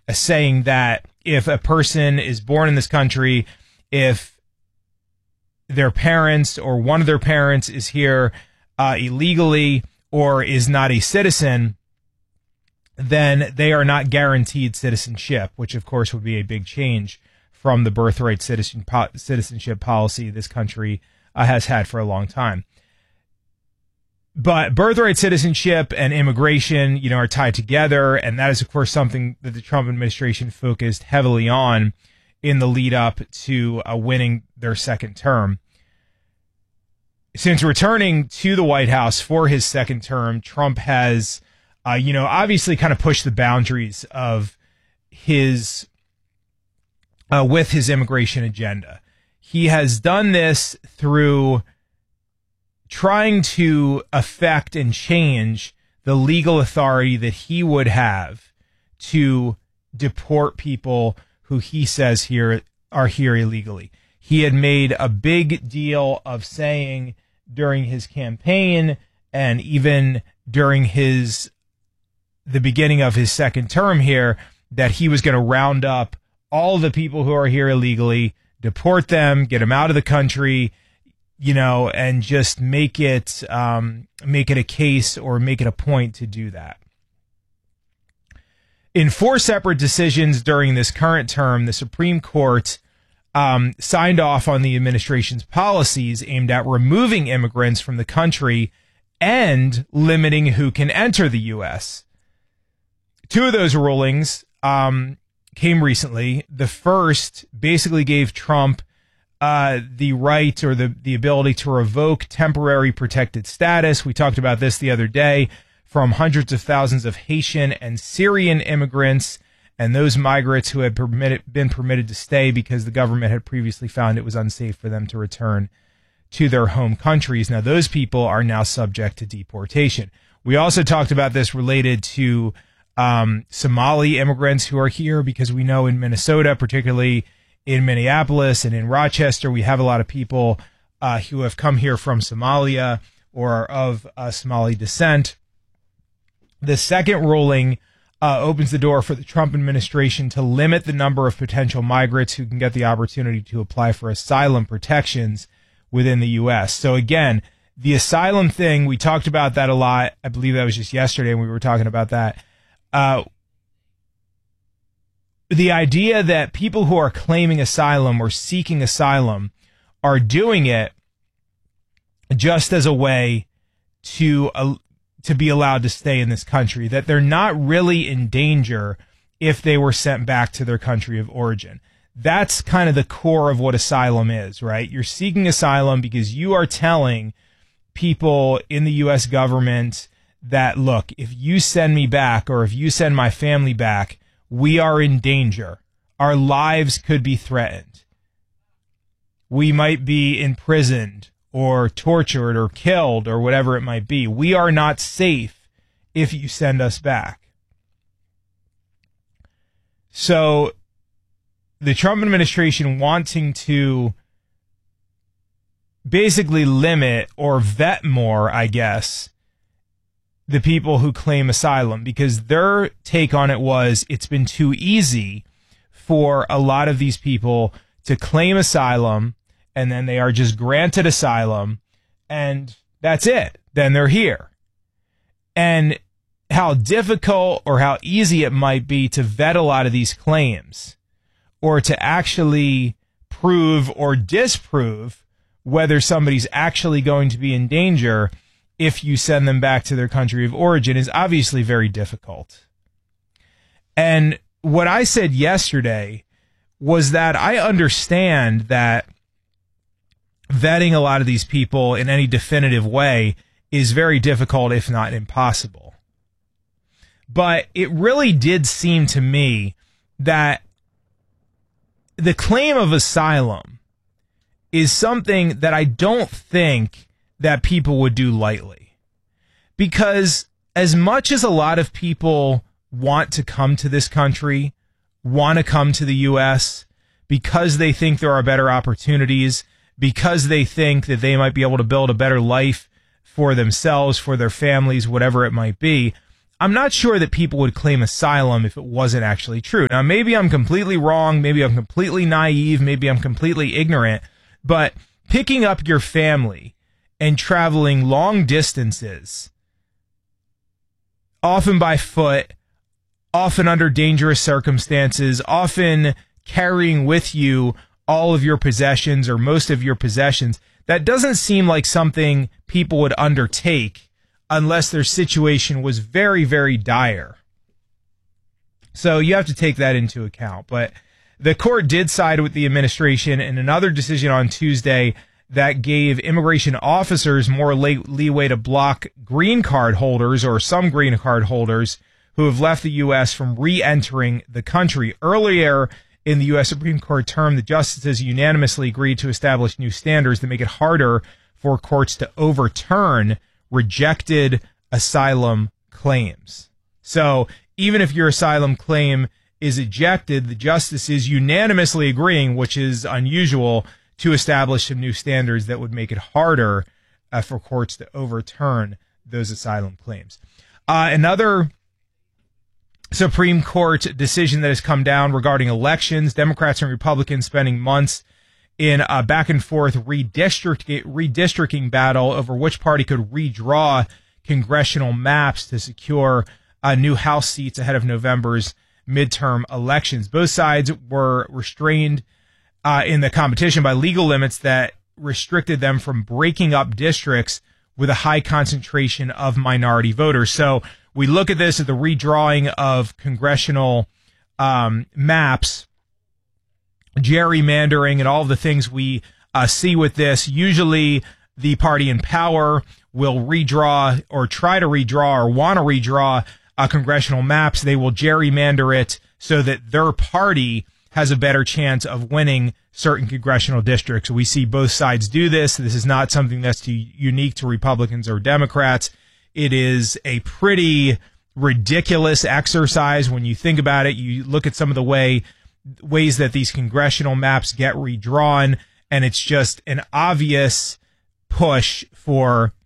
saying that if a person is born in this country, if their parents or one of their parents is here illegally or is not a citizen, then they are not guaranteed citizenship, which of course would be a big change from the birthright citizenship policy this country has had for a long time. But birthright citizenship and immigration, are tied together, and that is, of course, something that the Trump administration focused heavily on in the lead up to winning their second term. Since returning to the White House for his second term, Trump has, obviously kind of pushed the boundaries of his with his immigration agenda. He has done this through trying to affect and change the legal authority that he would have to deport people who he says are here illegally. He had made a big deal of saying during his campaign and even during the beginning of his second term here that he was going to round up all the people who are here illegally, deport them, get them out of the country, and just make it a case or make it a point to do that. In 4 separate decisions during this current term, the Supreme Court signed off on the administration's policies aimed at removing immigrants from the country and limiting who can enter the U.S. 2 of those rulings came recently. The first basically gave Trump the right or the ability to revoke temporary protected status. We talked about this the other day, from hundreds of thousands of Haitian and Syrian immigrants and those migrants who had been permitted to stay because the government had previously found it was unsafe for them to return to their home countries. Now, those people are now subject to deportation. We also talked about this related to Somali immigrants who are here, because we know in Minnesota, particularly in Minneapolis and in Rochester, we have a lot of people who have come here from Somalia or are of Somali descent. The second ruling opens the door for the Trump administration to limit the number of potential migrants who can get the opportunity to apply for asylum protections within the U.S. So again, the asylum thing, we talked about that a lot. I believe that was just yesterday when we were talking about that. The idea that people who are claiming asylum or seeking asylum are doing it just as a way to be allowed to stay in this country, that they're not really in danger if they were sent back to their country of origin. That's kind of the core of what asylum is, right? You're seeking asylum because you are telling people in the U.S. government that, look, if you send me back or if you send my family back, we are in danger. Our lives could be threatened. We might be imprisoned or tortured or killed or whatever it might be. We are not safe if you send us back. So the Trump administration wanting to basically limit or vet more, I guess, the people who claim asylum, because their take on it was it's been too easy for a lot of these people to claim asylum and then they are just granted asylum and that's it. Then they're here. And how difficult or how easy it might be to vet a lot of these claims or to actually prove or disprove whether somebody's actually going to be in danger if you send them back to their country of origin is obviously very difficult. And what I said yesterday was that I understand that vetting a lot of these people in any definitive way is very difficult, if not impossible. But it really did seem to me that the claim of asylum is something that I don't think that people would do lightly. Because as much as a lot of people want to come to this country, want to come to the U.S. because they think there are better opportunities, because they think that they might be able to build a better life for themselves, for their families, whatever it might be, I'm not sure that people would claim asylum if it wasn't actually true. Now, maybe I'm completely wrong. Maybe I'm completely naive. Maybe I'm completely ignorant. But picking up your family and traveling long distances, often by foot, often under dangerous circumstances, often carrying with you all of your possessions or most of your possessions, that doesn't seem like something people would undertake unless their situation was very, very dire. So you have to take that into account. But the court did side with the administration in another decision on Tuesday that gave immigration officers more leeway to block green card holders or some green card holders who have left the U.S. from re-entering the country. Earlier in the U.S. Supreme Court term, the justices unanimously agreed to establish new standards that make it harder for courts to overturn rejected asylum claims. So even if your asylum claim is ejected, the justices unanimously agreeing, which is unusual, to establish some new standards that would make it harder for courts to overturn those asylum claims. Another Supreme Court decision that has come down regarding elections, Democrats and Republicans spending months in a back and forth redistricting battle over which party could redraw congressional maps to secure new House seats ahead of November's midterm elections. Both sides were restrained in the competition by legal limits that restricted them from breaking up districts with a high concentration of minority voters. So we look at this at the redrawing of congressional maps, gerrymandering, and all the things we see with this. Usually the party in power will redraw or try to redraw or want to redraw congressional maps. They will gerrymander it so that their party has a better chance of winning certain congressional districts. We see both sides do this. This is not something that's unique to Republicans or Democrats. It is a pretty ridiculous exercise when you think about it. You look at some of the ways that these congressional maps get redrawn, and it's just an obvious push for